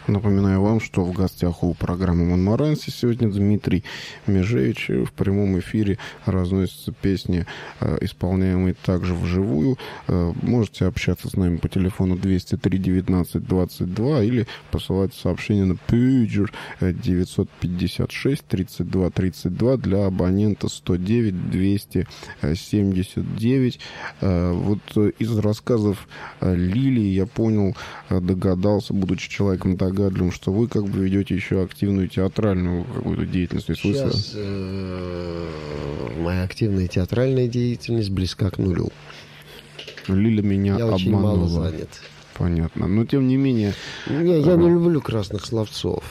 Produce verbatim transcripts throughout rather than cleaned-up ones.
Напоминаю вам, что в гостях у программы «Монмаранси» сегодня Дмитрий Межевич. В прямом эфире разносятся песни, исполняемые также вживую. Можете общаться с нами по телефону двести три девятнадцать двадцать два или посылать сообщение на пейджер девятьсот пятьдесят шесть тридцать два тридцать два для абонента сто девять двести семьдесят девять. Вот из рассказов Лилии я понял, догадался, будучи человеком догадливым, что вы как бы ведете еще активную театральную какую-то деятельность. Сейчас э, моя активная театральная деятельность близка к нулю. Лиля меня я обманула. очень мало занят. Понятно. Но тем не менее... Не, я не люблю красных словцов.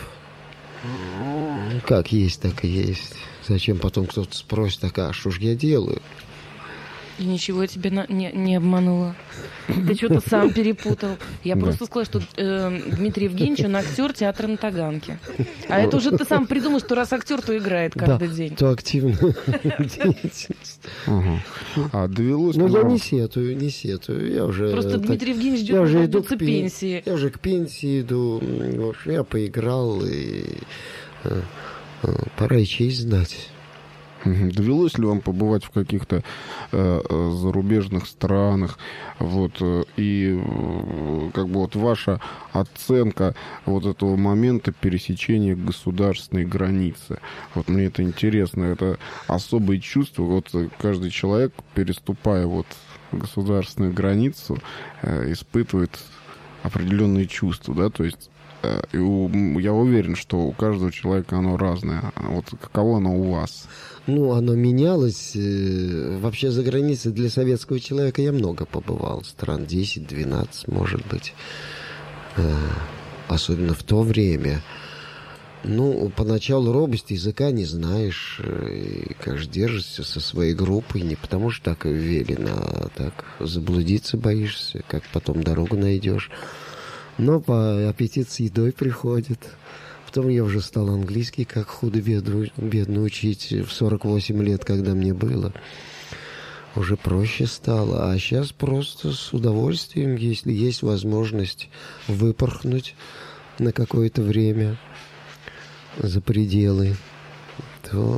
Как есть, так и есть. Зачем потом кто-то спросит, так, а что ж я делаю? И ничего я тебя на... не, не обманула. Ты что-то сам перепутал. Я Да. просто сказала, что э, Дмитрий Евгеньевич, он актер театра на Таганке. А это уже ты сам придумал, что раз актер, то играет каждый да, день. то активная деятельность. Ага. А довелось... Ну, ли я вам- не сетую, не сетую. Я уже, Просто так, Дмитрий Евгеньевич я ждет уже иду дождется к пен- пенсии. Я уже к пенсии иду. В общем, я поиграл, и э, э, пора и честь знать. Мгм. Довелось ли вам побывать в каких-то э, э, зарубежных странах, вот, э, и э, как бы вот ваша оценка вот этого момента пересечения государственной границы? Вот мне это интересно, это особые чувства, вот э, каждый человек, переступая вот государственную границу, э, испытывает определенные чувства, да, то есть э, и у- я уверен, что у каждого человека оно разное. А вот каково оно у вас? Ну, оно менялось. э, Вообще за границей для советского человека я много побывал. Стран десять-двенадцать, может быть. Э, Особенно в то время. Ну, поначалу робость, языка не знаешь. э, И, конечно, держишься со своей группой. Не потому что так велено, а так заблудиться боишься, как потом дорогу найдешь. Но по аппетит с едой приходит. Потом я уже стал английский, как худо-бедно бедно учить в сорок восемь лет, когда мне было. Уже проще стало. А сейчас просто с удовольствием, если есть возможность выпорхнуть на какое-то время за пределы, то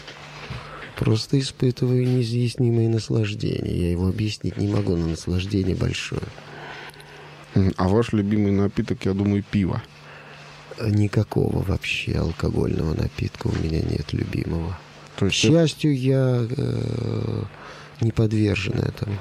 просто испытываю неизъяснимое наслаждение. Я его объяснить не могу, но наслаждение большое. Мгм. А ваш любимый напиток, я думаю, пиво. Никакого вообще алкогольного напитка у меня нет любимого. То К есть это- счастью, я э, не подвержен этому.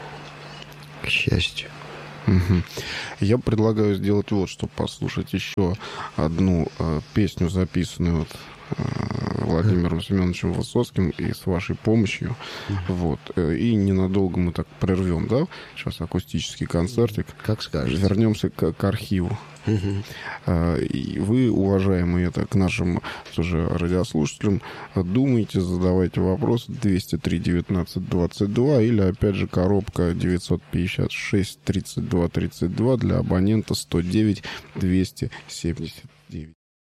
К счастью. Мгм. Я предлагаю сделать вот, что послушать еще одну э, песню, записанную вот, э, Владимиром Семеновичем Высоцким, и с вашей помощью. Вот. Э, И ненадолго мы так прервем, да? Сейчас акустический концертик. Как скажете. Вернемся к, к архиву. Мгм. А, И вы, уважаемые, это к нашим тоже радиослушателям, думайте, задавайте вопросы двести три девятнадцать двадцать два или, опять же, коробка девятьсот пятьдесят шесть тридцать два тридцать два для абонента сто девять двести семьдесят девять.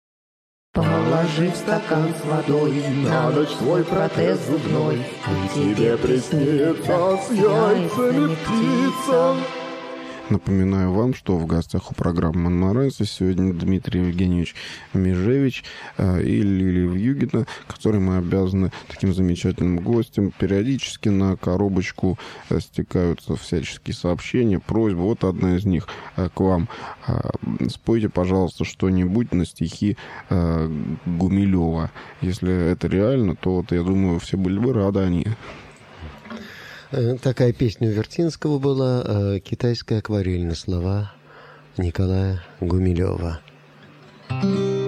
Положи в стакан с водой на ночь свой протез зубной, и тебе приснится с яйцами птица. Напоминаю вам, что в гостях у программы «Монмаранси» сегодня Дмитрий Евгеньевич Межевич э, и Лилия Вьюгина, которой мы обязаны таким замечательным гостем. Периодически на коробочку э, стекаются всяческие сообщения, просьбы. Вот одна из них э, к вам. Э, спойте, пожалуйста, что-нибудь на стихи э, Гумилева. Если это реально, то вот, я думаю, все были бы рады они. Э, Такая песня у Вертинского была э, «Китайская акварель» на слова Николая Гумилева.